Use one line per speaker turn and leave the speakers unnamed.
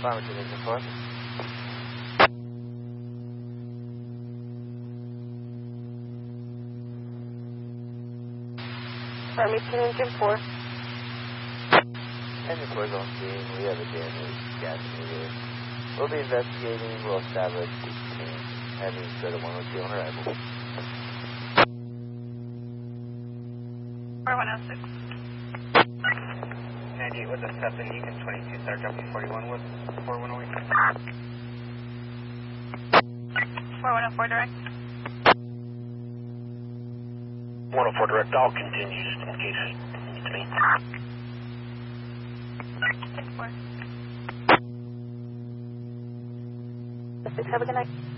Affirmative, engine 4.
Farmington, engine 4.
Engine 4 is on scene. We have a damaged gas meter. We'll be investigating. We'll establish heading to the 102 on arrival.
4106.
98 with a 7, Egan 22, Star W 41 with 4108.
4104 direct.
104 direct, all continues in case it needs me.
10-4. Have a good night.